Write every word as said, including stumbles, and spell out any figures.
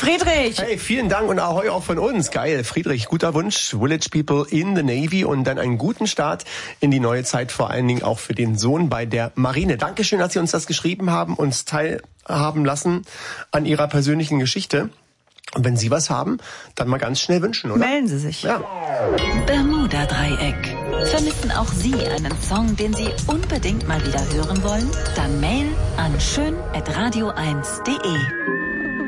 Friedrich! Hey, vielen Dank und Ahoi auch von uns. Geil, Friedrich, guter Wunsch. Village People in the Navy und dann einen guten Start in die neue Zeit, vor allen Dingen auch für den Sohn bei der Marine. Dankeschön, dass Sie uns das geschrieben haben, uns teilhaben lassen an Ihrer persönlichen Geschichte. Und wenn Sie was haben, dann mal ganz schnell wünschen, oder? Melden Sie sich. Ja. Bermuda-Dreieck. Vermissen auch Sie einen Song, den Sie unbedingt mal wieder hören wollen? Dann Mail an schön at radio eins punkt de.